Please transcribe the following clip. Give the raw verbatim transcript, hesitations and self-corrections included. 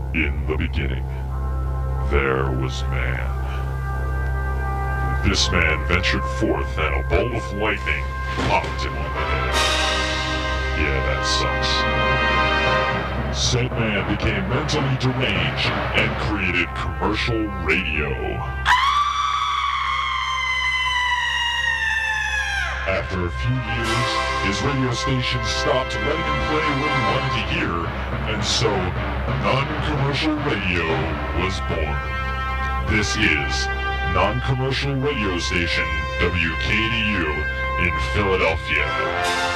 In the beginning, there was man. This man ventured forth and a bolt of lightning popped him on the head. Yeah, that sucks. Said man became mentally deranged and created commercial radio. After a few years, his radio station stopped letting him play what he wanted to hear, and so non-commercial radio was born. This is non-commercial radio station W K D U in Philadelphia.